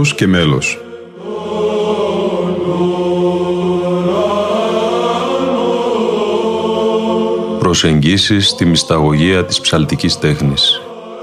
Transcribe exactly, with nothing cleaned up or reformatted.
μέρος και μέλος. Προσεγγίσεις στη μυσταγωγία της ψαλτικής τέχνης.